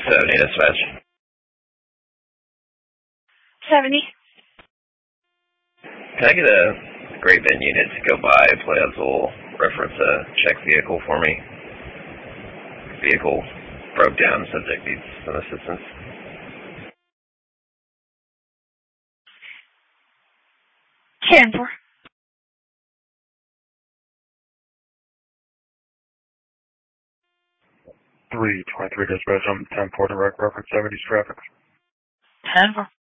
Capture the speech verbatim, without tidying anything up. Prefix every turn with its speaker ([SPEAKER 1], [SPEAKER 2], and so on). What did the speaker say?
[SPEAKER 1] seventy dispatch.
[SPEAKER 2] seventy.
[SPEAKER 1] Can I get a Great Bend unit to go by Pleasantville, reference a check vehicle for me? Vehicle broke down, subject needs some assistance.
[SPEAKER 2] ten four.
[SPEAKER 3] three twenty-three dispatch, I'm ten four direct reference seventies traffic.
[SPEAKER 2] ten four.